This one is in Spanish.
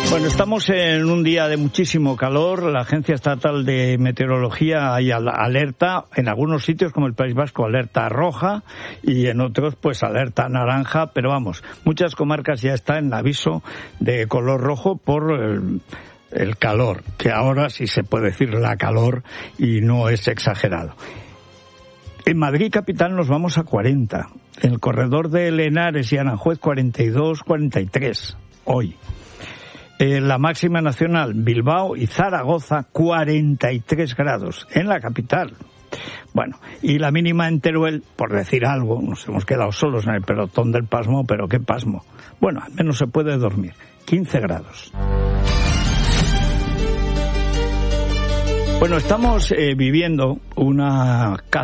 Bueno, estamos en un día de muchísimo calor. La Agencia Estatal de Meteorología hay alerta en algunos sitios, como el País Vasco, alerta roja, y en otros, pues, alerta naranja. Pero vamos, muchas comarcas ya están en aviso de color rojo por el calor, que ahora sí se puede decir la calor y no es exagerado. En Madrid capital nos vamos a 40. En el corredor de Henares y Aranjuez 42, 43 hoy. La máxima nacional, Bilbao y Zaragoza, 43 grados, en la capital. Bueno, y la mínima en Teruel, por decir algo, nos hemos quedado solos en el pelotón del pasmo, pero qué pasmo. Bueno, al menos se puede dormir, 15 grados. Bueno, estamos viviendo una caza